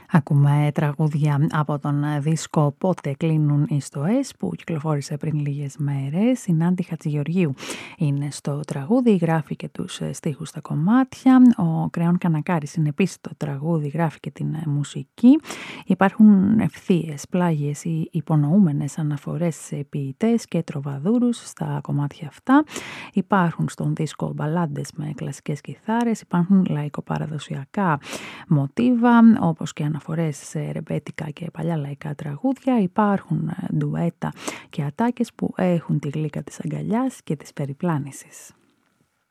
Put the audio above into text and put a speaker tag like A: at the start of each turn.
A: Ακούμε τραγούδια από τον δίσκο «Πότε κλείνουν οι στοές» που κυκλοφόρησε πριν λίγες μέρες. Η Νάντι Χατζηγεωργίου είναι στο τραγούδι, γράφει και τους στίχους στα κομμάτια. Ο Κρεόν Κανακάρης είναι επίσης το τραγούδι, γράφει και την μουσική. Υπάρχουν ευθείες, πλάγιες ή υπονοούμενες αναφορές σε ποιητές και τροβαδούρους στα κομμάτια αυτά. Υπάρχουν στον δίσκο μπαλάντες με κλασικές κιθάρες, υπάρχουν λαϊκοπαραδοσιακά μοτίβα όπως και αναφορές σε ρεμπέτικα και παλιά λαϊκά τραγούδια. Υπάρχουν ντουέτα και ατάκες που έχουν τη γλύκα της αγκαλιάς και της περιπλάνησης.